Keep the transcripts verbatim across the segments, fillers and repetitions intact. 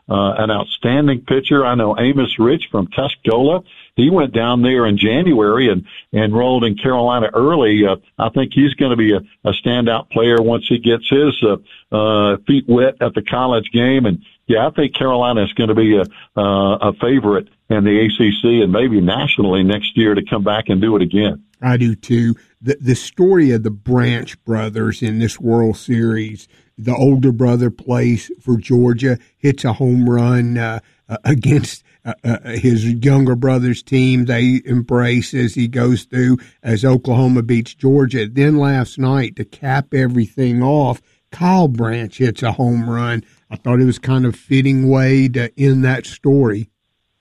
uh, an outstanding pitcher. I know Amos Rich from Tuscola. He went down there in January and enrolled in Carolina early. Uh, I think he's going to be a, a standout player once he gets his uh, uh, feet wet at the college game. And yeah, I think Carolina is going to be a, uh, a favorite in the A C C and maybe nationally next year to come back and do it again. I do too. The the story of the Branch brothers in this World Series, the older brother plays for Georgia, hits a home run uh, uh, against uh, uh, his younger brother's team. They embrace as he goes through as Oklahoma beats Georgia. Then last night, to cap everything off, Kyle Branch hits a home run. I thought it was kind of fitting way to end that story.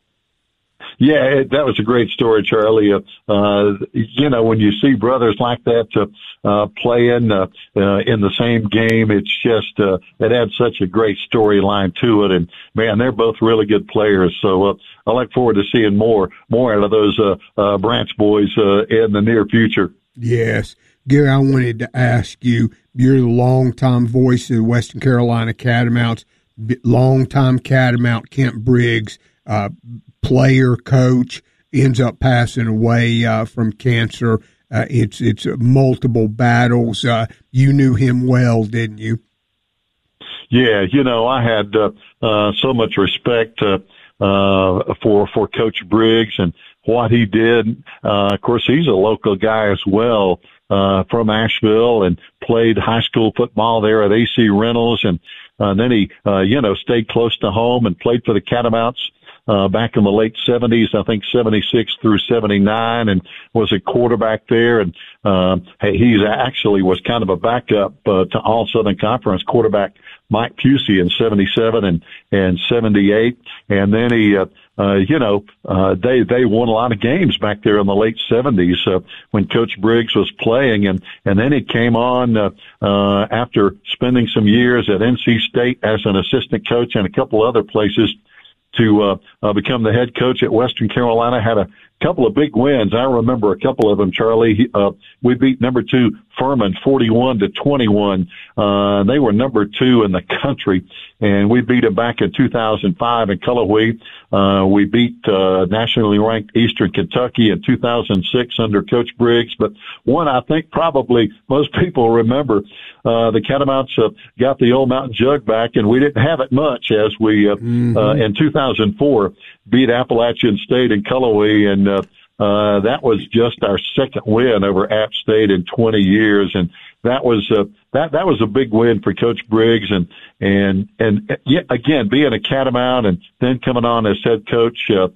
Yeah, it, that was a great story, Charlie. Uh, uh, you know, when you see brothers like that uh, uh, playing uh, uh, in the same game, it's just uh, it adds such a great storyline to it. And man, they're both really good players. So uh, I look forward to seeing more more out of those uh, uh, Branch boys uh, in the near future. Yes, Gary, I wanted to ask you. You're the longtime voice of the Western Carolina Catamounts. Longtime Catamount Kent Briggs. Uh, player, coach, ends up passing away uh, from cancer. Uh, it's it's multiple battles. Uh, you knew him well, didn't you? Yeah, you know, I had uh, uh, so much respect uh, uh, for for Coach Briggs and what he did. Uh, of course, he's a local guy as well uh, from Asheville and played high school football there at A C Reynolds. And uh, then he, uh, you know, stayed close to home and played for the Catamounts Uh, back in the late seventies, I think seventy-six through seventy-nine, and was a quarterback there. And uh, he actually was kind of a backup uh, to All Southern Conference quarterback Mike Pusey in seventy-seven and and seventy-eight. And then he, uh, uh, you know, uh, they they won a lot of games back there in the late seventies uh, when Coach Briggs was playing. And and then he came on uh, uh, after spending some years at N C State as an assistant coach and a couple other places to uh, uh, become the head coach at Western Carolina. Had a couple of big wins. I remember a couple of them, Charlie. He, uh, we beat number two Furman forty-one to twenty-one. Uh, they were number two in the country, and we beat them back in two thousand five in Cullowhee. Uh, we beat uh, nationally ranked Eastern Kentucky in two thousand six under Coach Briggs. But one I think probably most people remember, uh, the Catamounts uh, got the Old Mountain Jug back, and we didn't have it much as we, uh, mm-hmm. uh, in two thousand four, beat Appalachian State in Cullowhee, and uh, uh, that was just our second win over App State in twenty years, and that was uh, that that was a big win for Coach Briggs, and and and yet again being a Catamount and then coming on as head coach, uh,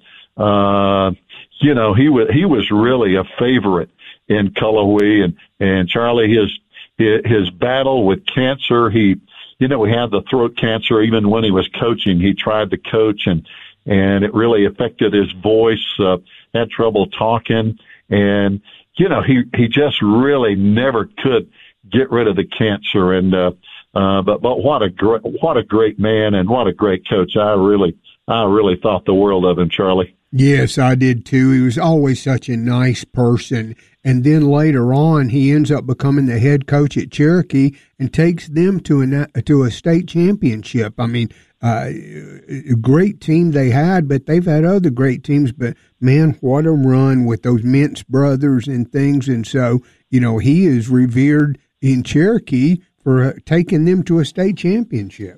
uh, you know he was he was really a favorite in Cullowhee, and and Charlie his his battle with cancer, he you know he had the throat cancer even when he was coaching. He tried to coach and. And it really affected his voice, uh, had trouble talking. And, you know, he, he just really never could get rid of the cancer. And, uh, uh, but, but what a great, what a great man and what a great coach. I really, I really thought the world of him, Charlie. Yes, I did too. He was always such a nice person. And then later on, he ends up becoming the head coach at Cherokee and takes them to a, to a state championship. I mean, Uh, a great team they had, but they've had other great teams. But, man, what a run with those Mintz brothers and things. And so, you know, he is revered in Cherokee for uh, taking them to a state championship.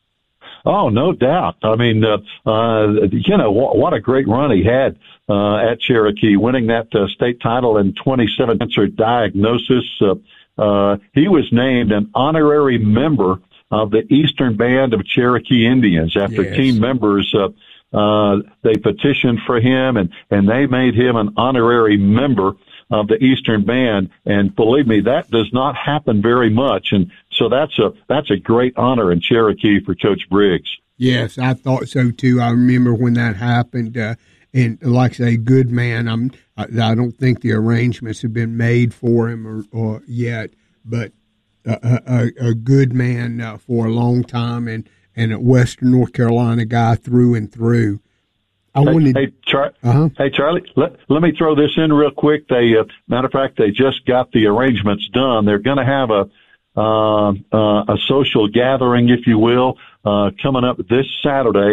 Oh, no doubt. I mean, uh, uh, you know, what, what a great run he had uh, at Cherokee, winning that uh, state title in twenty seventeen. Cancer diagnosis. Uh, uh, he was named an honorary member of the Eastern Band of Cherokee Indians after yes. team members, uh, uh, they petitioned for him and, and they made him an honorary member of the Eastern Band. And believe me, that does not happen very much. And so that's a, that's a great honor in Cherokee for Coach Briggs. Yes, I thought so too. I remember when that happened, uh, and like I say, good man. I'm, I, I don't think the arrangements have been made for him or, or yet, but A, a, a good man uh, for a long time, and, and a Western North Carolina guy through and through. I hey, wanted, hey, Char- uh-huh. hey Charlie, let, let me throw this in real quick. They, uh, matter of fact, they just got the arrangements done. They're going to have a uh, uh, a social gathering, if you will, uh, coming up this Saturday.